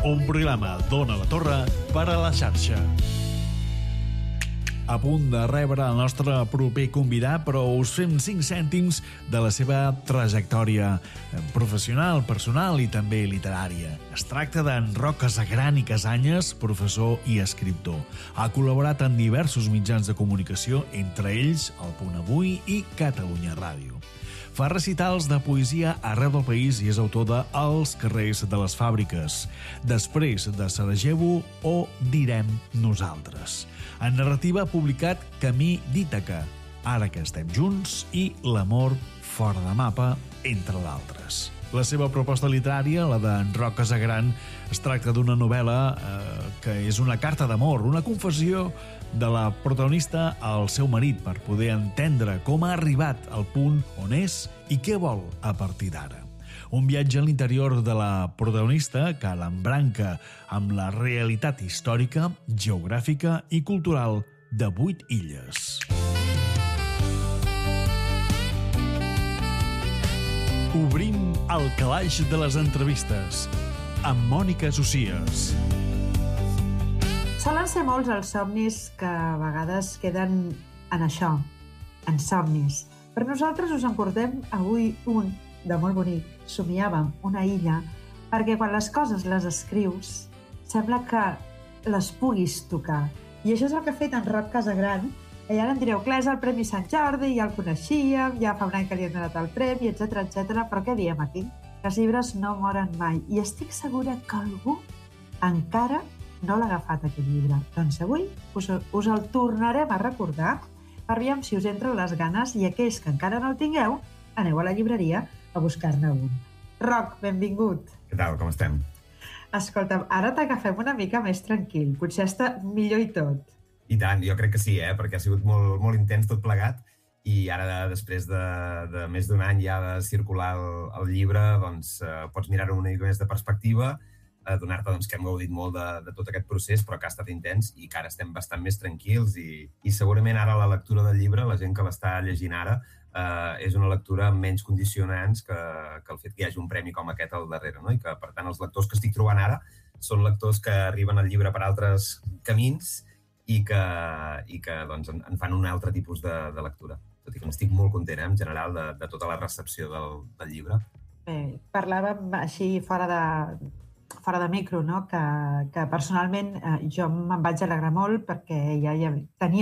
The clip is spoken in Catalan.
Un programa d'Ona la Torre per a la xarxa. A punt de rebre el nostre proper convidat, però us fem 5 cèntims de la seva trajectòria professional, personal i també literària. Es tracta d'en Roc Casagran i Casanyes, professor i escriptor. Ha col·laborat en diversos mitjans de comunicació, entre ells El Punt Avui i Catalunya Ràdio. Fa recitals de poesia arreu del país i és autor de Els carrers de les fàbriques, Després de Sarajevo o Direm nosaltres. En narrativa ha publicat Camí d'Ítaca, Ara que estem junts i L'amor fora de mapa, entre d'altres. La seva proposta literària, la d'en Roc Casagran, es tracta d'una novel·la que és una carta d'amor, una confessió de la protagonista al seu marit per poder entendre com ha arribat al punt on és i què vol a partir d'ara. Un viatge a l'interior de la protagonista que l'embranca amb la realitat històrica, geogràfica i cultural de 8 illes. Obrim el calaix de les entrevistes amb Mònica Socias. Solen ser molts els somnis que a vegades queden en això, en somnis. Per nosaltres us en portem avui un de molt bonic. Somiàvem una illa perquè quan les coses les escrius sembla que les puguis tocar. I això és el que ha fet en Roc Casagran. I ara em direu, clar, és el Premi Sant Jordi, ja el coneixíem, ja fa un any que li han donat el premi, etc. Però què diem aquí? Que els llibres no moren mai. I estic segura que algú encara no l'ha agafat aquest llibre. Doncs avui us el tornarem a recordar per veure si us entren les ganes i aquells que encara no el tingueu, aneu a la llibreria a buscar-ne un. Roc, benvingut. Què tal, com estem? Escolta'm, ara t'agafem una mica més tranquil. Potser està millor i tot. I tant, jo crec que sí, perquè ha sigut molt intens tot plegat i ara, després de més d'un any ja de circular el llibre, doncs pots mirar-ho una mica més de perspectiva, donar-te que hem gaudit molt de tot aquest procés, però que ha estat intens i que ara estem bastant més tranquils i segurament ara la lectura del llibre, la gent que l'està llegint ara, és una lectura amb menys condicionants que el fet que hi hagi un premi com aquest al darrere, no? I que, per tant, els lectors que estic trobant ara són lectors que arriben al llibre per altres camins i que doncs, en fan un altre tipus de lectura. Tot i que n'estic molt content, en general, de tota la recepció del llibre. Bé, parlàvem així fora de micro, no? Que personalment jo me'n vaig alegrar molt perquè ja tenia